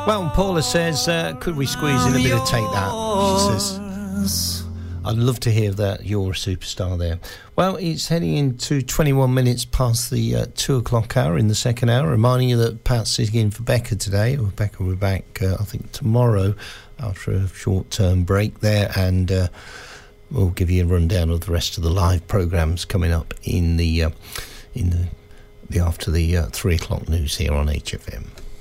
Well, Paula says, could we squeeze in a bit of Take That? She says, I'd love to hear that. You're a superstar there. Well, it's heading into 21 minutes past the 2 o'clock hour in the second hour, reminding you that Pat's sitting in for Becca today. Becca will be back, I think, tomorrow after a short-term break there, and we'll give you a rundown of the rest of the live programmes coming up in the after the 3 o'clock news here on HFM.